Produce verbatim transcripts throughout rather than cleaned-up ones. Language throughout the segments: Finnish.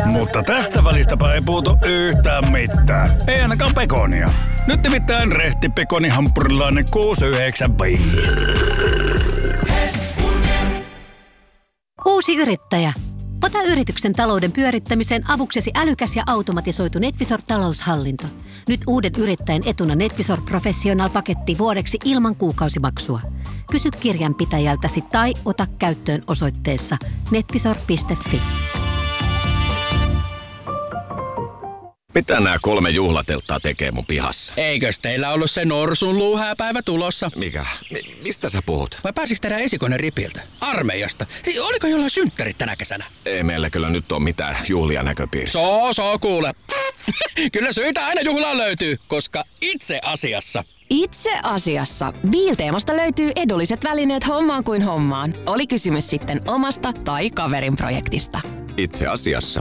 Mutta tästä välistäpä ei puutu yhtään mitään. Ei ainakaan pekonia. Nyt nimittäin rehti pekonihampurilainen kuusi yhdeksänkymmentäviisi. Uusi yrittäjä. Ota yrityksen talouden pyörittämiseen avuksesi älykäs ja automatisoitu NetVisor-taloushallinto. Nyt uuden yrittäjän etuna NetVisor Professional-paketti vuodeksi ilman kuukausimaksua. Kysy kirjanpitäjältäsi tai ota käyttöön osoitteessa netvisor piste fi. Mitä nämä kolme juhlatelttaa tekee mun pihassa? Eikös teillä ollut se norsun luuhääpäivä tulossa? Mikä? Mi- mistä sä puhut? Vai pääsikö teidän esikoinen ripiltä? Armeijasta? Siis oliko jollain synttärit tänä kesänä? Ei meillä kyllä nyt ole mitään juhlia näköpiirissä. Soo, soo, kuule. Kyllä syitä aina juhlaan löytyy, koska itse asiassa... Itse asiassa Biilteemasta löytyy edulliset välineet hommaan kuin hommaan. Oli kysymys sitten omasta tai kaverin projektista. Itse asiassa.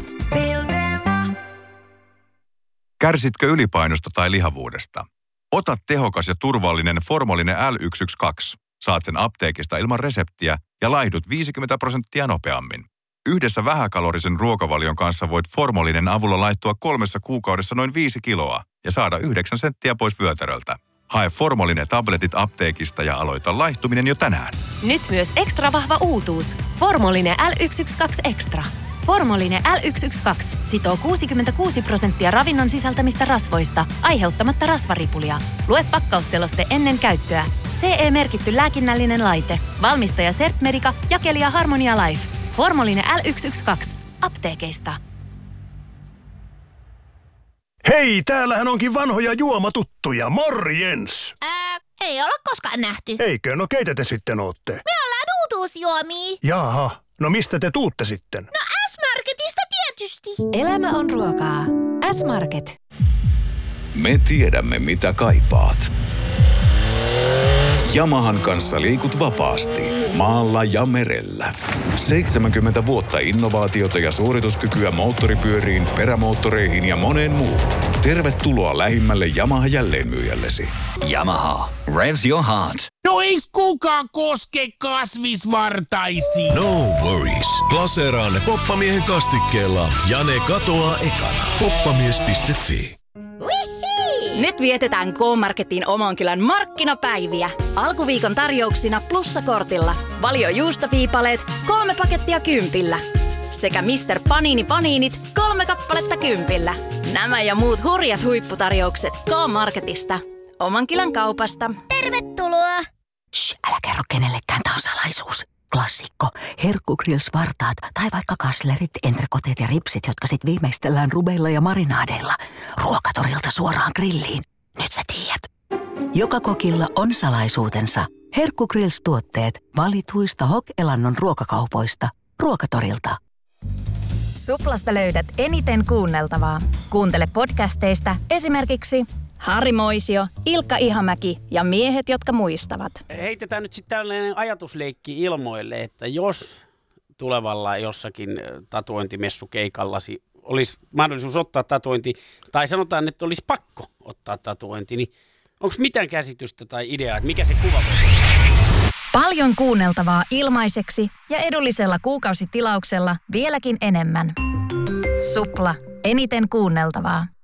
Kärsitkö ylipainosta tai lihavuudesta? Ota tehokas ja turvallinen Formolinen L yksi yksi kaksi. Saat sen apteekista ilman reseptiä ja laihdut viisikymmentä prosenttia nopeammin. Yhdessä vähäkalorisen ruokavalion kanssa voit Formolinen avulla laihtua kolmessa kuukaudessa noin viisi kiloa ja saada yhdeksän senttiä pois vyötäröltä. Hae Formolinen tabletit apteekista ja aloita laihtuminen jo tänään. Nyt myös ekstra vahva uutuus. Formolinen L yksi yksi kaksi Extra. Formolinen L yksi yksi kaksi sitoo kuusikymmentäkuusi prosenttia ravinnon sisältämistä rasvoista, aiheuttamatta rasvaripulia. Lue pakkausseloste ennen käyttöä. C E-merkitty lääkinnällinen laite. Valmistaja Sertmedica, jakelija Harmonia Life. Formolinen L yksi yksi kaksi. Apteekeista. Hei, täällähän onkin vanhoja juomatuttuja. Morjens! Ää, ei olla koskaan nähty. Eikö? No keitä te sitten ootte? Me ollaan uutuusjuomia. Jaha, no mistä te tuutte sitten? No S-Marketista tietysti. Elämä on ruokaa. S-Market. Me tiedämme, mitä kaipaat. Yamahan kanssa liikut vapaasti, maalla ja merellä. seitsemänkymmentä vuotta innovaatiota ja suorituskykyä moottoripyöriin, perämoottoreihin ja moneen muuhun. Tervetuloa lähimmälle Yamaha jälleenmyyjällesi. Yamaha. Revs your heart. No eiks kukaan koske kasvisvartaisiin? No worries. Glaseeraa ne Poppamiehen kastikkeella ja ne katoaa ekana. poppamies piste fi. Nyt vietetään K-Marketin oman kylän markkinapäiviä. Alkuviikon tarjouksina plussakortilla. Valio juustoviipaleet, kolme pakettia kympillä. Sekä mister Panini Paniinit, kolme kappaletta kympillä. Nämä ja muut hurjat huipputarjoukset K-Marketista. Oman kylän kaupasta. Tervetuloa! Shh, älä kerro kenellekään, tää on salaisuus. Klassikko. Herkkugrills-vartaat tai vaikka kaslerit, entrekoteet ja ripsit, jotka sit viimeistellään rubeilla ja marinaadeilla. Ruokatorilta suoraan grilliin. Nyt sä tiedät. Joka kokilla on salaisuutensa. Herkkugrills-tuotteet valituista Hok-Elannon ruokakaupoista. Ruokatorilta. Suplasta löydät eniten kuunneltavaa. Kuuntele podcasteista esimerkiksi Harri Moisio, Ilkka Ihamäki ja miehet, jotka muistavat. Heitetään nyt sitten tällainen ajatusleikki ilmoille, että jos tulevalla jossakin tatuointimessukeikallasi olisi mahdollisuus ottaa tatuointi, tai sanotaan, että olisi pakko ottaa tatuointi, niin onko mitään käsitystä tai ideaa, että mikä se kuva voi olla? Paljon kuunneltavaa ilmaiseksi ja edullisella kuukausitilauksella vieläkin enemmän. Supla. Eniten kuunneltavaa.